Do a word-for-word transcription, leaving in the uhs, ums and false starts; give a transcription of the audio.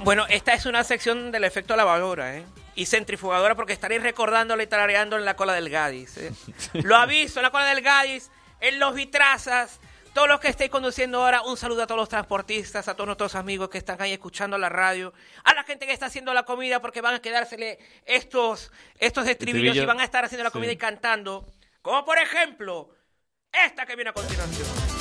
Bueno, esta es una sección del efecto lavadora, ¿eh? Y centrifugadora, porque estaréis recordándole y tarareando en la cola del Gadis, ¿eh? Lo aviso, en la cola del Gadis, en los vitrazas, todos los que estéis conduciendo ahora, un saludo a todos los transportistas, a todos nuestros amigos que están ahí escuchando la radio, a la gente que está haciendo la comida, porque van a quedársele estos, estos estribillos y van a estar haciendo la comida sí. y cantando, como por ejemplo, esta que viene a continuación.